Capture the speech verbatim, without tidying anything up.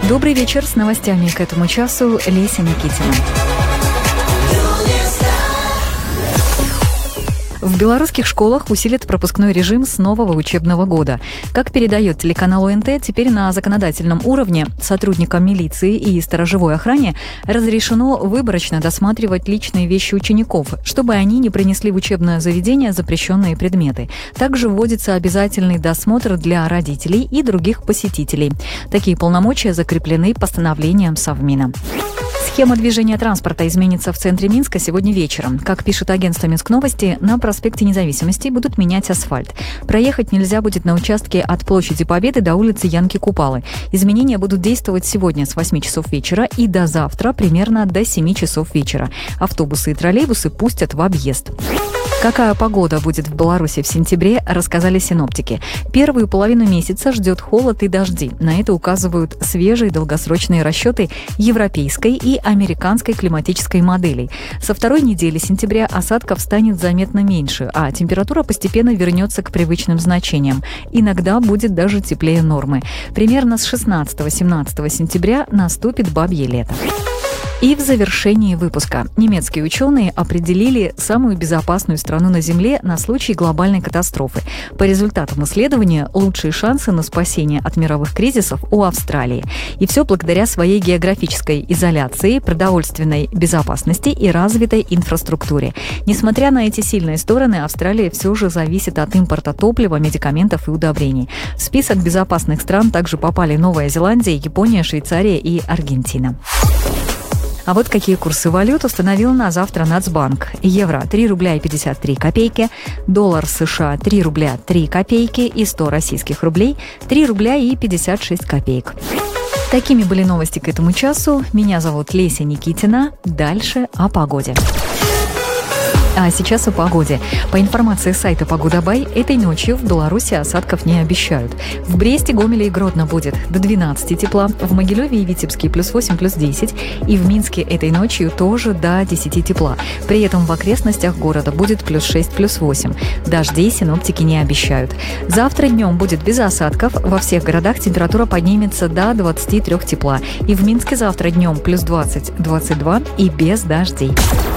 Добрый вечер, с новостями к этому часу Леся Никитина. В белорусских школах усилят пропускной режим с нового учебного года. Как передает телеканал О Н Т, теперь на законодательном уровне сотрудникам милиции и сторожевой охране разрешено выборочно досматривать личные вещи учеников, чтобы они не принесли в учебное заведение запрещенные предметы. Также вводится обязательный досмотр для родителей и других посетителей. Такие полномочия закреплены постановлением Совмина. Схема движения транспорта изменится в центре Минска сегодня вечером. Как пишет агентство Минскновости, на проспекте Независимости будут менять асфальт. Проехать нельзя будет на участке от площади Победы до улицы Янки Купалы. Изменения будут действовать сегодня с восьми часов вечера и до завтра примерно до семи часов вечера. Автобусы и троллейбусы пустят в объезд. Какая погода будет в Беларуси в сентябре, рассказали синоптики. Первую половину месяца ждет холод и дожди. На это указывают свежие долгосрочные расчеты европейской и американской климатической моделей. Со второй недели сентября осадков станет заметно меньше, а температура постепенно вернется к привычным значениям. Иногда будет даже теплее нормы. Примерно с шестнадцатого-семнадцатого сентября наступит бабье лето. И в завершении выпуска. Немецкие ученые определили самую безопасную страну на Земле на случай глобальной катастрофы. По результатам исследования лучшие шансы на спасение от мировых кризисов у Австралии. И все благодаря своей географической изоляции, продовольственной безопасности и развитой инфраструктуре. Несмотря на эти сильные стороны, Австралия все же зависит от импорта топлива, медикаментов и удобрений. В список безопасных стран также попали Новая Зеландия, Япония, Швейцария и Аргентина. А вот какие курсы валют установил на завтра Нацбанк. Евро – три рубля и пятьдесят три копейки, доллар США – три рубля три копейки и сто российских рублей – три рубля и пятьдесят шесть копеек. Такими были новости к этому часу. Меня зовут Леся Никитина. Дальше о погоде. А сейчас о погоде. По информации сайта «Погода.бай», этой ночью в Беларуси осадков не обещают. В Бресте, Гомеле и Гродно будет до двенадцати тепла, в Могилеве и Витебске плюс восемь, плюс десять, и в Минске этой ночью тоже до десяти тепла. При этом в окрестностях города будет плюс шесть, плюс восемь. Дождей синоптики не обещают. Завтра днем будет без осадков. Во всех городах температура поднимется до двадцати трёх тепла. И в Минске завтра днем плюс двадцать, двадцать два и без дождей.